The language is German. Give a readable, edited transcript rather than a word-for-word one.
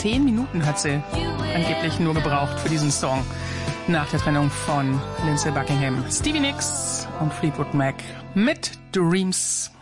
10 Minuten hat sie angeblich nur gebraucht für diesen Song. Nach der Trennung von Lindsey Buckingham. Stevie Nicks und Fleetwood Mac mit Dreams.